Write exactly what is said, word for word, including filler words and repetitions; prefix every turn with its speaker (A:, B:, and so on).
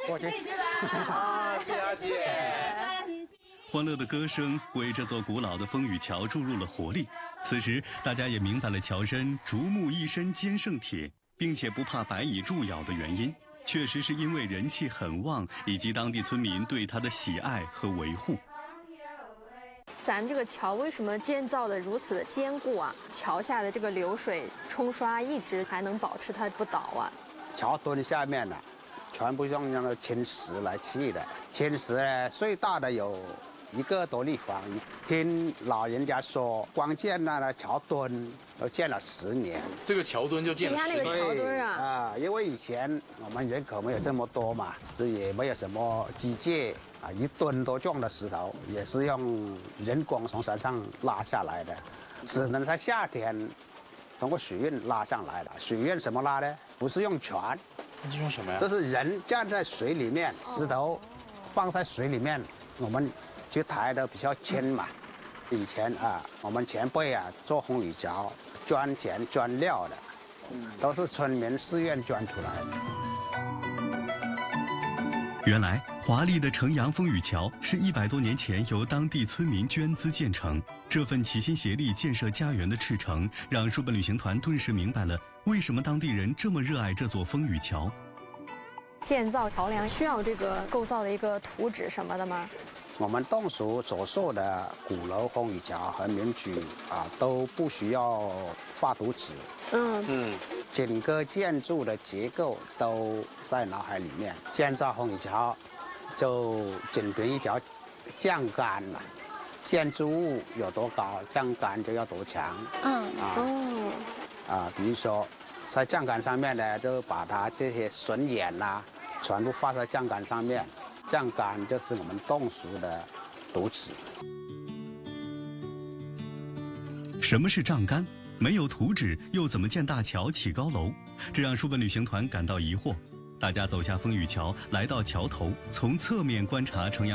A: 过去。
B: 啊，谢谢。
C: 欢乐的歌声为这座古老的风雨桥注入了活力。此时，大家也明白了桥身竹木一身坚胜铁，并且不怕白蚁蛀咬的原因，确实是因为人气很旺，以及当地村民对它的喜爱和维护。
D: 咱这个桥为什么建造的如此的坚固啊？桥下的这个流水冲刷一直还能保持它不倒啊？
A: 桥墩下面呢，全部用那个青石来砌的，青石呢最大的有一个多立方。听老人家说，光建那个桥墩都建了十年。
B: 这个桥墩就建了十年。
D: 底下那个桥墩啊，
A: 啊，因为以前我们人口没有这么多嘛，这也没有什么机械啊，一吨多重的石头也是用人工从山上拉下来的，只能在夏天通过水运拉上来的。水运怎么拉呢？不是用船，
B: 那是用什么呀？
A: 这是人站在水里面，石头放在水里面，我们就抬得比较轻嘛。以前啊，我们前辈啊做风雨桥，捐钱捐料的，都是村民自愿捐出来的。
C: 原来，华丽的城阳风雨桥是一百多年前由当地村民捐资建成。这份齐心协力建设家园的赤诚，让书本旅行团顿时明白了为什么当地人这么热爱这座风雨桥。
D: 建造桥梁需要这个构造的一个图纸什么的吗？
A: 我们洞属所受的鼓楼风雨桥和民居啊，都不需要画图纸。
D: 嗯
B: 嗯，
A: 整个建筑的结构都在脑海里面。建造风雨桥，就仅凭一条降杆嘛，建筑物有多高，降杆就要多强。
D: 嗯
A: 啊
D: 哦
A: 啊，比如说在降杆上面呢，就把它这些笋眼呐、啊，全部画在降杆上面。降杆就是我们洞属的图纸。
C: 什么是丈杆？没有图纸，又怎么建大桥、起高楼？这让书本旅行团感到疑惑。大家走下风雨桥，来到桥头，从侧面观察城阳